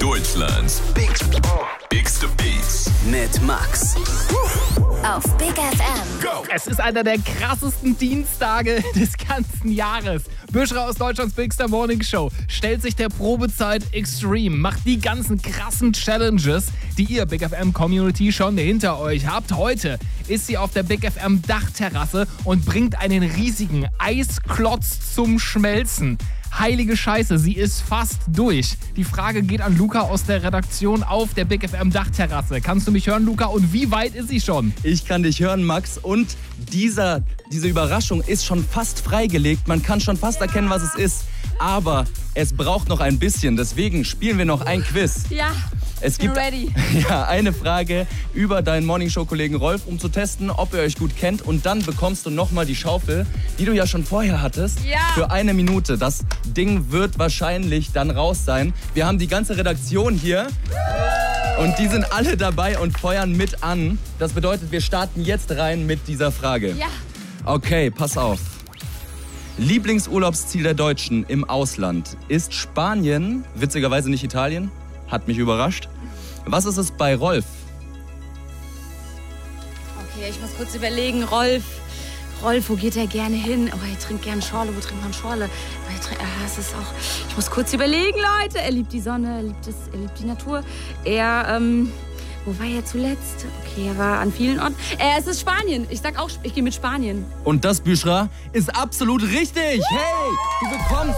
Deutschlands bigste Beats mit Max. Auf Big FM. Go! Es ist einer der krassesten Dienstage des ganzen Jahres. Büschra aus Deutschlands Bigster Morning Show stellt sich der Probezeit Extreme, macht die ganzen krassen Challenges, die ihr Big FM Community schon hinter euch habt. Heute ist sie auf der Big FM Dachterrasse und bringt einen riesigen Eisklotz zum Schmelzen. Heilige Scheiße, sie ist fast durch. Die Frage geht an Luca aus der Redaktion auf der Big FM Dachterrasse. Kannst du mich hören, Luca? Und wie weit ist sie schon? Ich kann dich hören, Max. Und diese Überraschung ist schon fast freigelegt. Man kann schon fast erkennen, was es ist. Aber es braucht noch ein bisschen. Deswegen spielen wir noch ein Quiz. Ja, Es gibt ready. Ja, eine Frage über deinen Morningshow-Kollegen Rolf, um zu testen, ob ihr euch gut kennt. Und dann bekommst du nochmal die Schaufel, die du ja schon vorher hattest, Ja. für 1 Minute. Das Ding wird wahrscheinlich dann raus sein. Wir haben die ganze Redaktion hier und die sind alle dabei und feuern mit an. Das bedeutet, wir starten jetzt rein mit dieser Frage. Ja. Okay, pass auf. Lieblingsurlaubsziel der Deutschen im Ausland ist Spanien, witzigerweise nicht Italien, hat mich überrascht. Was ist es bei Rolf? Okay, ich muss kurz überlegen. Rolf, wo geht er gerne hin? Oh, er trinkt gerne Schorle. Wo trinkt man Schorle? Es ist auch. Ich muss kurz überlegen, Leute. Er liebt die Sonne, er liebt die Natur. Wo war er zuletzt? Okay, er war an vielen Orten. Es ist Spanien. Ich sag auch, ich gehe mit Spanien. Und das, Büschra, ist absolut richtig. Hey, du bekommst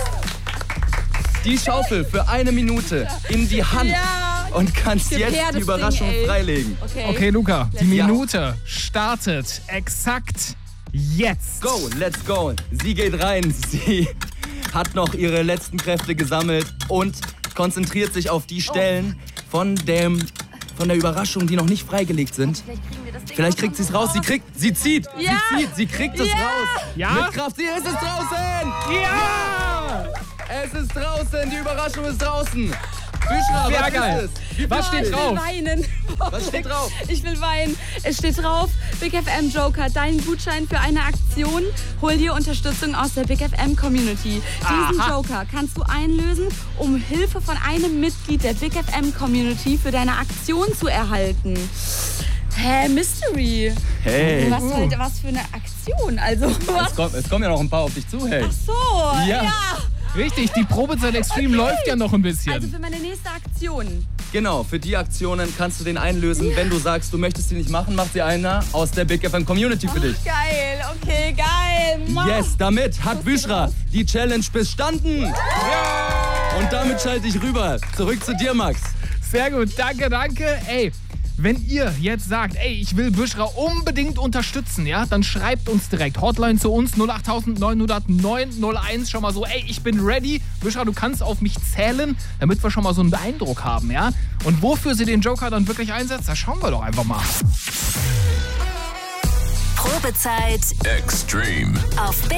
die Schaufel für 1 Minute in die Hand Ja. und kannst Gib jetzt her, die das Überraschung Ding, ey. freilegen. Okay, Luca, die Ja. Minute startet exakt jetzt. Go, let's go. Sie geht rein. Sie hat noch ihre letzten Kräfte gesammelt und konzentriert sich auf die Stellen von der Überraschung, die noch nicht freigelegt sind. Vielleicht kriegt sie es raus. Sie zieht. Ja. Sie kriegt es Ja. raus. Ja? Mit Kraft. Es ist draußen. Ja! Es ist draußen. Die Überraschung ist draußen. Büschra, Sehr was geil. ist es? Was steht drauf? Ich will weinen. Was steht drauf? Ich will weinen. Es steht drauf, Big FM Joker, dein Gutschein für eine Aktion. Hol dir Unterstützung aus der Big FM Community. Diesen Aha. Joker kannst du einlösen, um Hilfe von einem Mitglied der Big FM Community für deine Aktion zu erhalten. Hä, Mystery. Hey. Was für eine Aktion? Also, was? Es kommen ja noch ein paar auf dich zu, hey. Ach so, Ja. ja. Richtig, die Probezeit Extreme läuft ja noch ein bisschen. Also für meine nächste Aktion. Genau, für die Aktionen kannst du den einlösen. Wenn du sagst, du möchtest die nicht machen, macht sie einer aus der Big FM Community für dich. Geil, okay, geil. Yes, damit hat Büschra die Challenge bestanden. Und damit schalte ich rüber. Zurück zu dir, Max. Sehr gut, danke. Ey, wenn ihr jetzt sagt, ey, ich will Büschra unbedingt unterstützen, ja, dann schreibt uns direkt. Hotline zu uns 08900 901. Schon mal so, ey, ich bin ready. Büschra, du kannst auf mich zählen, damit wir schon mal so einen Eindruck haben, ja. Und wofür sie den Joker dann wirklich einsetzt, da schauen wir doch einfach mal. Probezeit Extreme. auf Big